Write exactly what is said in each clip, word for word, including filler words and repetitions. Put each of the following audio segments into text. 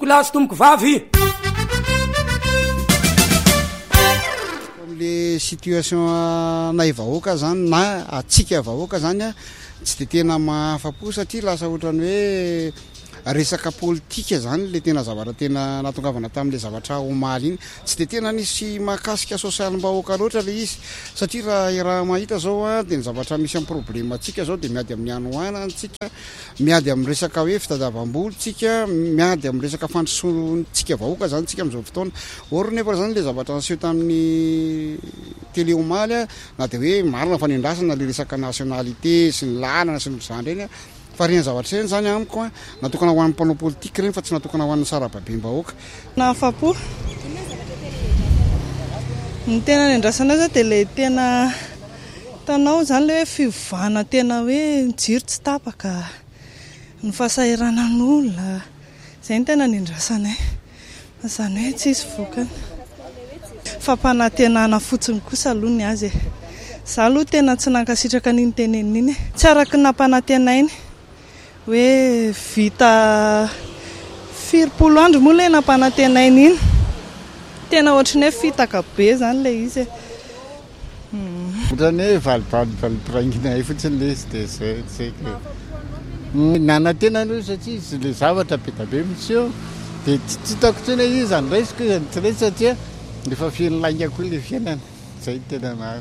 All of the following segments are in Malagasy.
lahy sy tomboko vavy. Le situation nay vahoaka zany na atsika vahoaka zany a tsy de tena mahafapo satria lasa ohatrany hoe resaka politika zany le tena zavatra tena natongavana tamin'le zavatra omaly iny tsy de tena nisy mahakasika sosialim-bahoaka loatra le izy satria raha raha mahita zao a de ny zavatra misy amin'ny problème atsika zao de miady amin'ny anoana tsika miady amin'ny resaka hoe fitadiavam-boly tsika miady amin'ny resaka fandrosoantsika vahoaka zany tsika amin'izao fotoana or nefa zany le zavatra naseho tamin'ny télé omaly a na de hoe marina fanendrasana le resaka nationalité sy ny lalana sy ny zany reny a fa reny zavatra reny zany amiko a natokana ho an'ny mpanao politika reny fa tsy natokana ho an'ny sarababem-bahoaka na afapo ny tena nendrasana azy de le tena tanao zany le hoe fivana tena hoe mijiry tsy tapaka ny fahasahiranan'olona zay ny tena nendrasana zany hoe tsisy vokany fampanantenana fotsiny kosa aloha ny azy za aloha tena tsy nankasitraka n'iny teneniny tsy araky nampanantenainy hoe vita firopolo andro moa le nampanantenainy iny tena ohatrany hoe fitaka be zany le izy ohatrany hoe valivalivalipiraingina fotsiny le izy de zay zay nanantena aloha satria izy le zavatra be da be mitseo de tsy hitako tsena izy zany raisiko izy tsy resy satria efa fiainy lainga koa le fiainana zay tena maro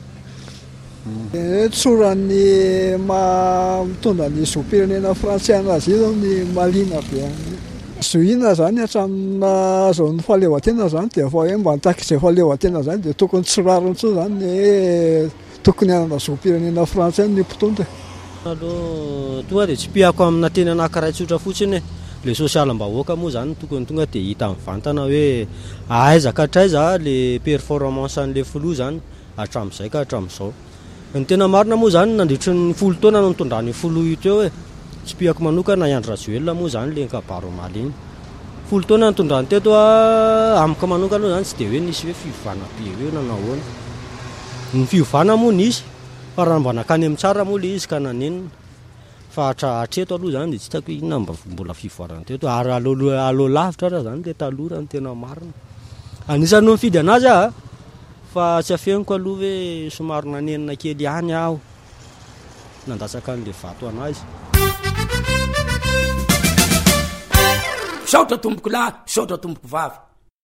tsorany ma mitondra ny zom-pirenena frantsiana azy io zao ny malina be zoina zany hatramina zao ny fahaleovatena zany de fa hoe mba nitakizay fahaleovatena zany de tokony tsorariny tso zany hoe tokony anana zom-pirenena frantsay ny mpitondra aloha tonga de tsy piako amina teny anankiray tsotra fotsiny le sosialim-bahoaka moa zany tokony tonga de hita mivantana hoe aiza ka hatraiza le performance an'le filoha zany hatramin'izay ka hatramin'izao ny tena marina moa zany nandritry ny folo taona no nitondrany filoha io teo hoe tsy piako manokana Iandro Rajoelina moa zany le kabaro omaly iny folo taona nitondrany teto a amiko manokana aloha zany tsy de hoe nisy hoe fivana be hoe nanahoana ny fivana moa nisy fa raha mba nakany amin'ny tsara moa le izy ka nanenina fa hatra hatreto aloha zany de tsy hitako inona mba mbola fivoarana teto ary aloha aloha lavitra raha zany le taloha raha ny tena marina anisany no mifidy anazy a fa tsy afeniko aloha hoe somary nanenina kely ihany aho nandasaka an'le vato anazy saotra tomboko lahy saotra tomboko vavy